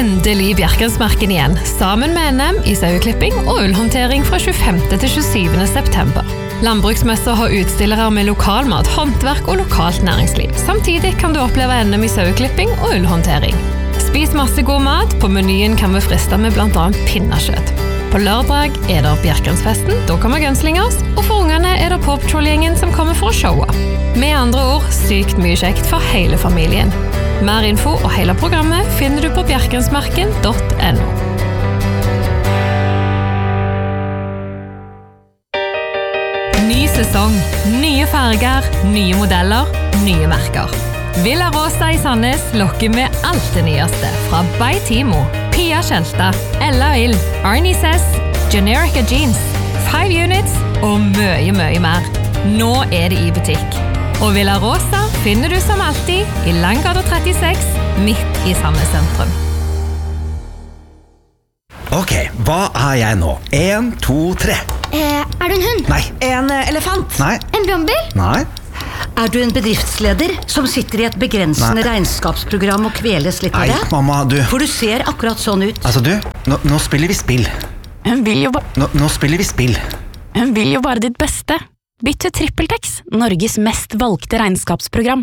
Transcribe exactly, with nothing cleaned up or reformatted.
endelig Bjerkensmarken igjen, sammen med N M i saueklipping og ullhåndtering fra tjuefemte til tjuesyvende september. Landbruksmesser har utstillere med lokalmat, håndverk og lokalt næringsliv. Samtidig kan du oppleve N M i saueklipping og ullhåndtering. Spis masse god mat, på menyen kan vi friste med blant annet pinnekjøtt. På lørdag er det Bjerkensfesten, da kommer Gønslingers, og for ungene er det Poptroll-gjengen som kommer for å showe. Med andre ord, sykt mye kjekt for hele familien. Mer info og hele programmet finner du på bjerkensmarken punktum no. Ny sesong, nye farger, nye modeller, nye merker. Villa Rosa i Sandnes lokker med alt det nyeste fra By Timo, Pia Kjelta, Ella Ill, Arnie Sess, Generica Jeans, Five Units og mye, mye mer. Nå er det i butikk. Og Villa Rosa finner du som alltid i Langgata trettiseks, midt i Sandnes sentrum. Ok, hva er jeg nå? En, to, tre. Eh, er du en hund? Nei. En elefant? Nei. En brombil? Nei. Er du en bedriftsleder som sitter i et begrensende Nei. regnskapsprogram og kveles litt av Nei, det? mamma, du. For du ser akkurat sånn ut. Altså, du, nå, nå spiller vi spill. Hun vil jo ba- Nå, nå spiller vi spill. Hun vil jo bare ditt beste. Bytt til TrippelTex, Norges mest valgte regnskapsprogram.